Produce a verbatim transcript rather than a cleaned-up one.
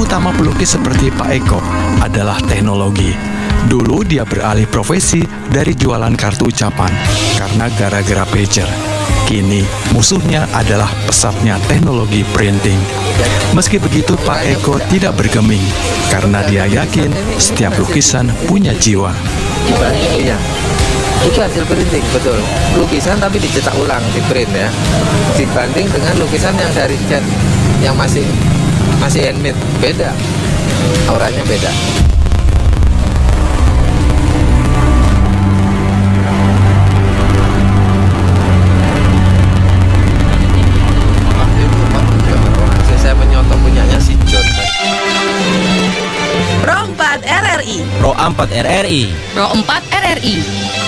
utama pelukis seperti Pak Eko adalah teknologi. Dulu dia beralih profesi dari jualan kartu ucapan karena gara-gara pager. Kini musuhnya adalah pesatnya teknologi printing. Meski begitu, Pak Eko tidak bergeming karena dia yakin setiap lukisan punya jiwa. Iya, itu hasil printing, betul. Lukisan tapi dicetak ulang, di print ya. Dibanding dengan lukisan yang dari cat, yang masih masih handmade, beda. Auranya beda. Saya menyotong punyanya si John. Pro empat R R I. Pro empat R R I. Pro empat R R I.